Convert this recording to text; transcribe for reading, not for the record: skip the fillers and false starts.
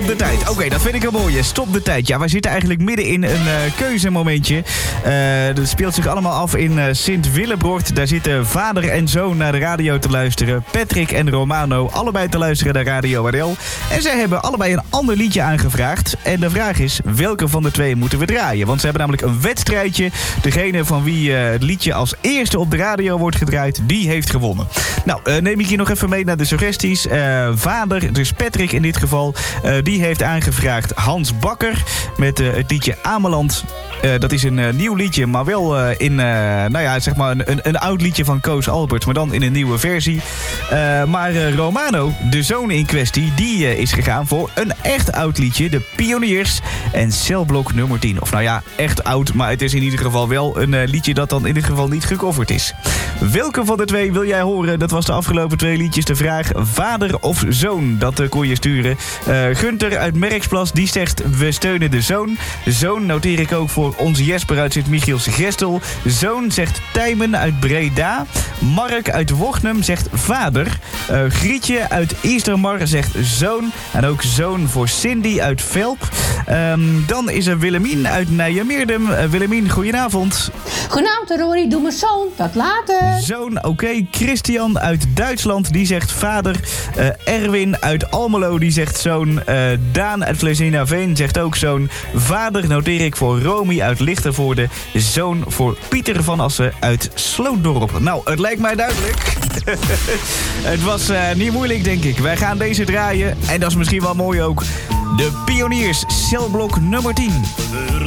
Stop de tijd. Oké, dat vind ik een mooie. Stop de tijd. Ja, wij zitten eigenlijk midden in een keuzemomentje. Dat speelt zich allemaal af in Sint-Willebroord. Daar zitten vader en zoon naar de radio te luisteren. Patrick en Romano, allebei te luisteren naar Radio RL. En zij hebben allebei een ander liedje aangevraagd. En de vraag is, welke van de twee moeten we draaien? Want ze hebben namelijk een wedstrijdje. Degene van wie het liedje als eerste op de radio wordt gedraaid, die heeft gewonnen. Nou, neem ik hier nog even mee naar de suggesties. Vader, dus Patrick in dit geval, die heeft aangevraagd Hans Bakker met het liedje Ameland. Dat is een nieuw liedje, maar wel zeg maar een oud liedje van Koos Albert, maar dan in een nieuwe versie. Maar Romano, de zoon in kwestie, die is gegaan voor een echt oud liedje, De Pioniers en Celblok nummer 10. Of nou ja, echt oud, maar het is in ieder geval wel een liedje dat dan in dit geval niet gecoverd is. Welke van de twee wil jij horen? Dat was de afgelopen 2 liedjes de vraag. Vader of zoon? Dat kon je sturen. Gunter uit Merksplas, die zegt we steunen de zoon. Zoon noteer ik ook voor onze Jesper uit Sint-Michiels-Gestel. Zoon zegt Tijmen uit Breda. Mark uit Wochnum zegt vader. Grietje uit Eastermar zegt zoon. En ook zoon voor Cindy uit Velp. Dan is er Willemien uit Nijmeerdem. Willemien, goedenavond. Goedenavond Rory, doe mijn zoon. Tot later. Zoon, oké. Christian uit Duitsland, die zegt vader. Erwin uit Almelo, die zegt zoon. Daan uit Vlesinaveen zegt ook zoon. Vader noteer ik voor Romy uit Lichtervoorde. Zoon voor Pieter van Assen uit Slootdorp. Nou, het lijkt mij duidelijk. Het was niet moeilijk, denk ik. Wij gaan deze draaien. En dat is misschien wel mooi ook. De Pioniers, Celblok nummer 10.